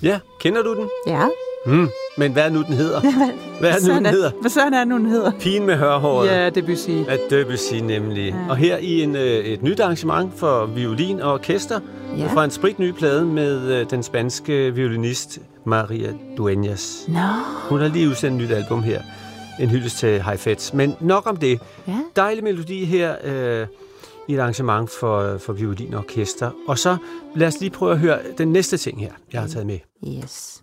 Ja, kender du den? Ja. Men hvad er nu den hedder? Hvad er nu den hedder? Hvad sådan er nu den hedder? Pigen med hørhåret. Ja, Debussy. Af Debussy nemlig. Ja. Og her i et nyt arrangement for violin og orkester, fra en spritny plade med den spanske violinist Maria Dueñas. Hun har lige udsendt et nyt album her. En hyldest til Heifetz. Men nok om det. Ja. Dejlig melodi her i et arrangement for violin og orkester. Og så lad os lige prøve at høre den næste ting her, jeg har taget med. Yes.